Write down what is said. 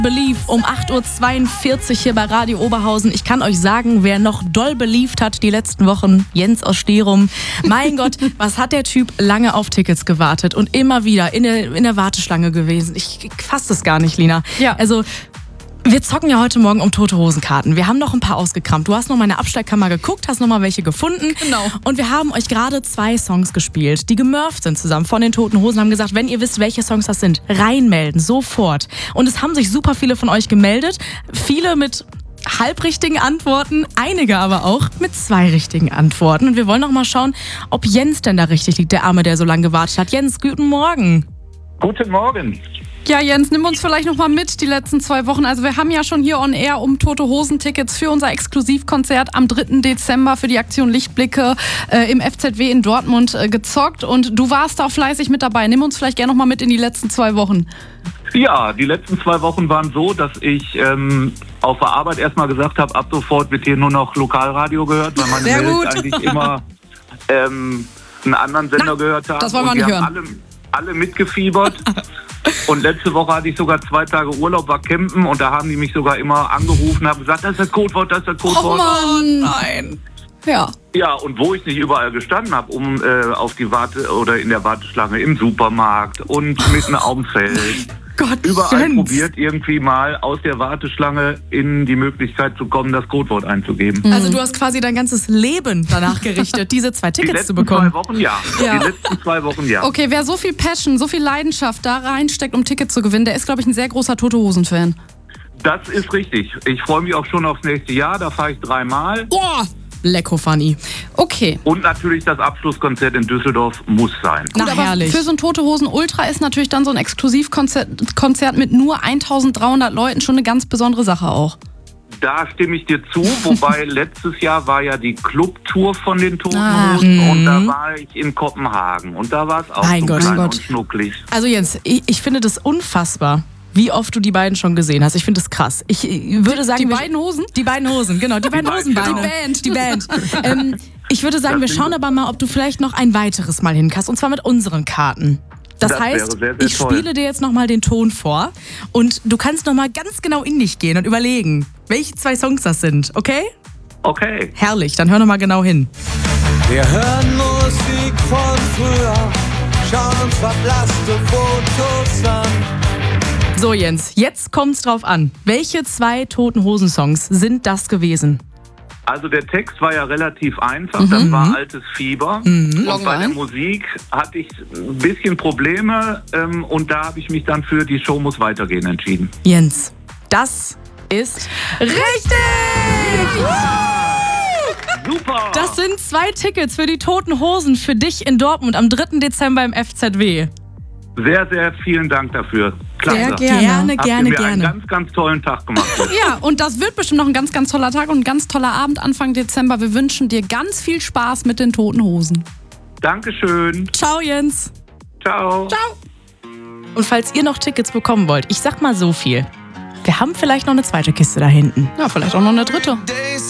Believe um 8.42 Uhr hier bei Radio Oberhausen. Ich kann euch sagen, wer noch doll believed hat die letzten Wochen, Jens aus Sterum. Mein Gott, was hat der Typ lange auf Tickets gewartet und immer wieder in der Warteschlange gewesen. Ich fasse das gar nicht, Lina. Ja. Also, wir zocken ja heute Morgen um Tote Hosen Karten. Wir haben noch ein paar ausgekramt. Du hast noch mal in der Abstellkammer geguckt, hast noch mal welche gefunden. Genau. Und wir haben euch gerade 2 Songs gespielt, die gemurft sind zusammen von den Toten Hosen. Haben gesagt, wenn ihr wisst, welche Songs das sind, reinmelden, sofort. Und es haben sich super viele von euch gemeldet. Viele mit halbrichtigen Antworten, einige aber auch mit 2 richtigen Antworten. Und wir wollen noch mal schauen, ob Jens denn da richtig liegt, der Arme, der so lange gewartet hat. Jens, guten Morgen. Guten Morgen. Ja, Jens, nimm uns vielleicht noch mal mit die letzten 2 Wochen. Also wir haben ja schon hier on air um Tote Hosen Tickets für unser Exklusivkonzert am 3. Dezember für die Aktion Lichtblicke im FZW in Dortmund gezockt. Und du warst da auch fleißig mit dabei. Nimm uns vielleicht gerne noch mal mit in die letzten 2 Wochen. Ja, die letzten 2 Wochen waren so, dass ich auf der Arbeit erstmal gesagt habe, ab sofort wird hier nur noch Lokalradio gehört, weil meine Welt eigentlich immer einen anderen Sender gehört haben. Das wollen wir und nicht die hören. haben alle mitgefiebert. Und letzte Woche hatte ich sogar 2 Tage Urlaub, war campen und da haben die mich sogar immer angerufen, haben gesagt, das ist das Codewort, das ist das Codewort. Oh Mann, nein. Ja. Ja, und wo ich nicht überall gestanden habe, um auf die in der Warteschlange im Supermarkt und mitten auf dem Feld. Gott, Überall Jens. probiert irgendwie mal aus der Warteschlange in die Möglichkeit zu kommen, das Codewort einzugeben. Also du hast quasi dein ganzes Leben danach gerichtet, diese 2 Die Tickets zu letzten bekommen. 2 Wochen ja. Ja. Die letzten 2 Wochen ja. Okay, wer so viel Passion, so viel Leidenschaft da reinsteckt, um Tickets zu gewinnen, der ist, glaube ich, ein sehr großer Tote Hosen-Fan. Das ist richtig. Ich freue mich auch schon aufs nächste Jahr. Da fahre ich 3-mal. Boah, lecko funny. Okay. Und natürlich das Abschlusskonzert in Düsseldorf muss sein. Na, Gut, aber herrlich. für so ein Tote Hosen Ultra ist natürlich dann so ein Exklusivkonzert mit nur 1300 Leuten schon eine ganz besondere Sache auch. Da stimme ich dir zu, wobei letztes Jahr war ja die Clubtour von den Toten Ah. Hosen und da war ich in Kopenhagen und da war es auch Mein so Gott, klein mein und Gott. schnucklig. Also Jens, ich finde das unfassbar, wie oft du die beiden schon gesehen hast. Ich finde das krass. Ich würde sagen, Die beiden Hosen? Die beiden Hosen, genau. Die beiden beiden, Hosenbeine. genau. Die Band. Ich würde sagen, wir schauen aber mal, ob du vielleicht noch ein weiteres Mal hinkast. Und zwar mit unseren Karten. Das Das heißt, wäre sehr, sehr ich toll. spiele dir jetzt nochmal den Ton vor. Und du kannst nochmal ganz genau in dich gehen und überlegen, welche 2 Songs das sind. Okay? Okay. Herrlich, dann hör nochmal genau hin. Wir hören Musik von früher, schauen uns verblasste Fotos an. So Jens, jetzt kommt's drauf an. Welche 2 Toten Hosen-Songs sind das gewesen? Also der Text war ja relativ einfach, das war Altes Fieber. Und bei der Musik hatte ich ein bisschen Probleme und da habe ich mich dann für Die Show muss weitergehen entschieden. Jens, das ist richtig! Super! Das sind 2 Tickets für die Toten Hosen für dich in Dortmund am 3. Dezember im FZW. Sehr, sehr vielen Dank dafür. Klasse. Sehr gerne. Habt ihr mir einen ganz, ganz tollen Tag gemacht. Ja, und das wird bestimmt noch ein ganz, ganz toller Tag und ein ganz toller Abend Anfang Dezember. Wir wünschen dir ganz viel Spaß mit den Toten Hosen. Dankeschön. Ciao Jens. Ciao. Und falls ihr noch Tickets bekommen wollt, ich sag mal so viel. Wir haben vielleicht noch eine 2. Kiste da hinten. Ja, vielleicht auch noch eine 3. Days